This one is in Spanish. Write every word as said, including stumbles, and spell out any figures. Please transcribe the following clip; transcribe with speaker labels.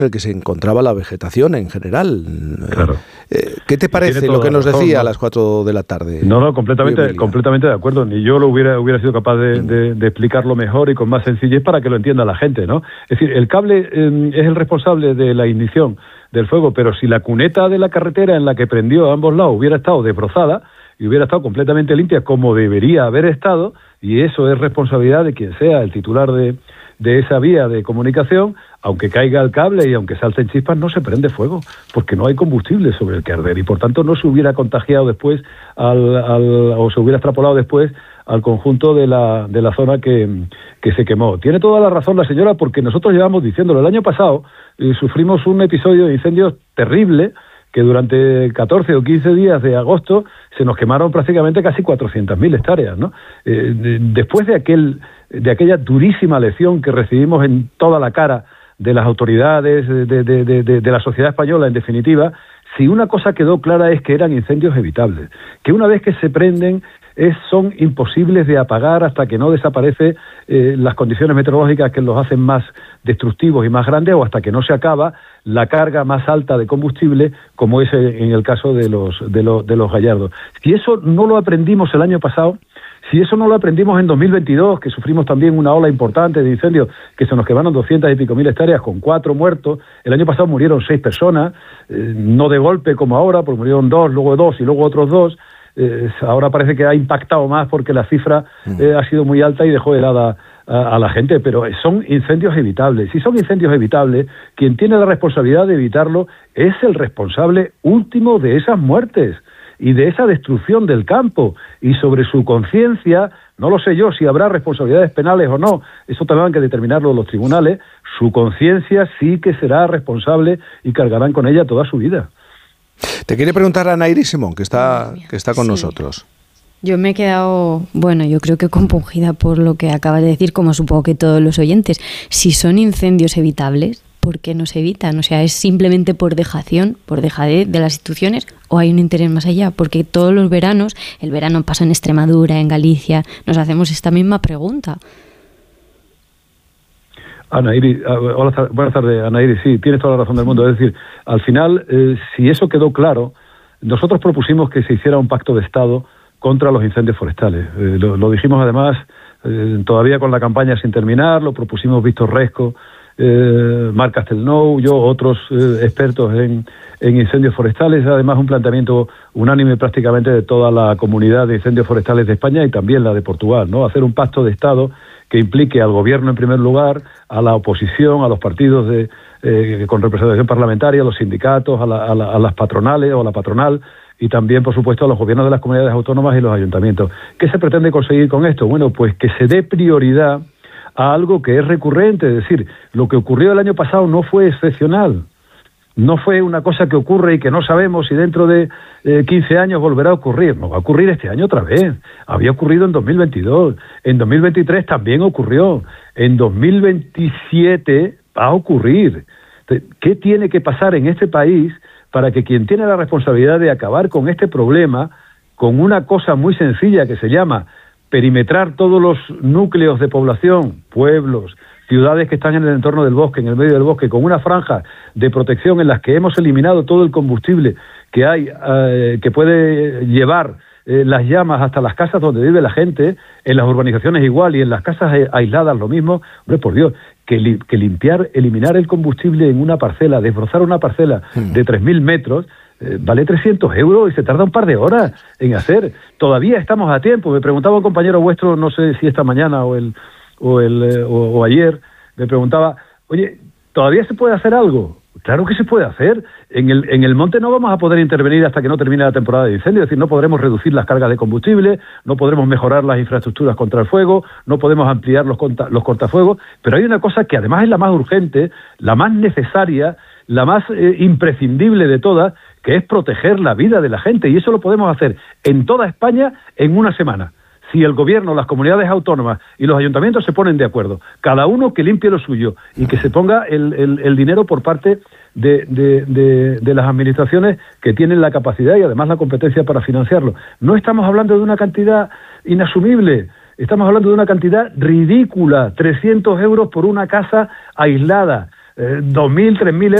Speaker 1: en el que se encontraba la vegetación en general.
Speaker 2: Claro.
Speaker 1: Eh, ¿Qué te parece lo que nos razón, decía ¿no? a las cuatro de la tarde?
Speaker 2: No, no, completamente, completamente de acuerdo. Ni yo lo hubiera, hubiera sido capaz de, mm. de, de explicarlo mejor y con más sencillez para que lo entienda la gente, ¿no? Es decir, el cable eh, es el responsable de la ignición del fuego, pero si la cuneta de la carretera en la que prendió a ambos lados hubiera estado desbrozada y hubiera estado completamente limpia como debería haber estado, y eso es responsabilidad de quien sea el titular de, de esa vía de comunicación, aunque caiga el cable y aunque salten chispas, no se prende fuego, porque no hay combustible sobre el que arder, y por tanto no se hubiera contagiado después, al, al, o se hubiera extrapolado después al conjunto de la, de la zona que, que se quemó. Tiene toda la razón la señora, porque nosotros llevamos diciéndolo. El año pasado eh, sufrimos un episodio de incendios terrible, que durante catorce o quince días de agosto se nos quemaron prácticamente casi cuatrocientas mil hectáreas, ¿no? Eh, de, después de aquel de aquella durísima lección que recibimos en toda la cara de las autoridades, de, de, de, de, de la sociedad española, en definitiva, si una cosa quedó clara es que eran incendios evitables, que una vez que se prenden es, son imposibles de apagar hasta que no desaparece eh, las condiciones meteorológicas que los hacen más destructivos y más grandes, o hasta que no se acaba la carga más alta de combustible, como es en el caso de los, de los, de los gallardos. Si eso no lo aprendimos el año pasado, si eso no lo aprendimos en dos mil veintidós, que sufrimos también una ola importante de incendios, que se nos quemaron doscientas y pico mil hectáreas con cuatro muertos, el año pasado murieron seis personas, eh, no de golpe como ahora, porque murieron dos, luego dos y luego otros dos. Eh, ahora parece que ha impactado más porque la cifra eh, ha sido muy alta y dejó helada a, a la gente, pero son incendios evitables. Si son incendios evitables, quien tiene la responsabilidad de evitarlo es el responsable último de esas muertes y de esa destrucción del campo, y sobre su conciencia, no lo sé yo si habrá responsabilidades penales o no, eso tendrán que determinarlo los tribunales, su conciencia sí que será responsable y cargarán con ella toda su vida.
Speaker 1: Te quiere preguntar a Nayri Simón, que está, que está con sí. nosotros.
Speaker 3: Yo me he quedado, bueno, yo creo que compungida por lo que acabas de decir, como supongo que todos los oyentes. Si son incendios evitables, ¿por qué no se evitan? O sea, ¿es simplemente por dejación, por dejadez de las instituciones, o hay un interés más allá? Porque todos los veranos, el verano pasa en Extremadura, en Galicia, nos hacemos esta misma pregunta.
Speaker 2: Anaíri, hola, buenas tardes, Anaíri, sí, tienes toda la razón del mundo. Es decir, al final, eh, si eso quedó claro, nosotros propusimos que se hiciera un pacto de Estado contra los incendios forestales. Eh, lo, lo dijimos además, eh, todavía con la campaña sin terminar, lo propusimos Víctor Resco, eh, Marc Castelnou, yo, otros eh, expertos en, en incendios forestales, además un planteamiento unánime prácticamente de toda la comunidad de incendios forestales de España y también la de Portugal, ¿no? Hacer un pacto de Estado que implique al gobierno en primer lugar, a la oposición, a los partidos de, eh, con representación parlamentaria, a los sindicatos, a, la, a, la, a las patronales o a la patronal, y también, por supuesto, a los gobiernos de las comunidades autónomas y los ayuntamientos. ¿Qué se pretende conseguir con esto? Bueno, pues que se dé prioridad a algo que es recurrente, es decir, lo que ocurrió el año pasado no fue excepcional. No fue una cosa que ocurre y que no sabemos si dentro de eh, quince años volverá a ocurrir. No va a ocurrir este año otra vez. Había ocurrido en dos mil veintidós. En dos mil veintitrés también ocurrió. En dos mil veintisiete va a ocurrir. ¿Qué tiene que pasar en este país para que quien tiene la responsabilidad de acabar con este problema, con una cosa muy sencilla que se llama perimetrar todos los núcleos de población, pueblos, ciudades que están en el entorno del bosque, en el medio del bosque, con una franja de protección en las que hemos eliminado todo el combustible que hay, eh, que puede llevar eh, las llamas hasta las casas donde vive la gente, en las urbanizaciones igual y en las casas aisladas lo mismo? Hombre, por Dios, que, li que limpiar, eliminar el combustible en una parcela, desbrozar una parcela mm. de tres mil metros, eh, vale trescientos euros y se tarda un par de horas en hacer. Todavía estamos a tiempo. Me preguntaba un compañero vuestro, no sé si esta mañana o el... o, el, eh, o, o ayer, me preguntaba, oye, ¿todavía se puede hacer algo? Claro que se puede hacer. En el, en el monte no vamos a poder intervenir hasta que no termine la temporada de incendios, es decir, no podremos reducir las cargas de combustible, no podremos mejorar las infraestructuras contra el fuego, no podemos ampliar los, conta, los cortafuegos, pero hay una cosa que además es la más urgente, la más necesaria, la más eh, imprescindible de todas, que es proteger la vida de la gente, y eso lo podemos hacer en toda España en una semana. Si el gobierno, las comunidades autónomas y los ayuntamientos se ponen de acuerdo, cada uno que limpie lo suyo y que se ponga el, el, el dinero por parte de, de, de, de las administraciones que tienen la capacidad y además la competencia para financiarlo. No estamos hablando de una cantidad inasumible, estamos hablando de una cantidad ridícula, trescientos euros por una casa aislada. eh, dos mil, tres mil euros